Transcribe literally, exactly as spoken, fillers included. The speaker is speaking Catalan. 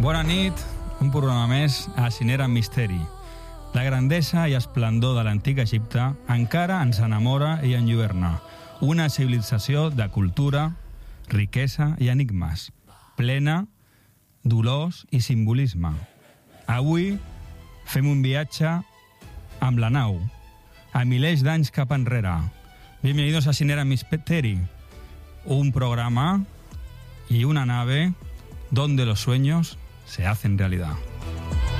Bona nit, un programa més a Cinera Misteri. La grandesa i esplendor de l'antic Egipte encara ens enamora i enlluerna. Una civilització de cultura, riquesa i enigmes, plena dolors i simbolisme. Avui fem un viatge amb la nau, a milers d'anys cap enrere. Bienvenidos a Cinera Misteri, un programa y una nave donde los sueños se hacen realidad.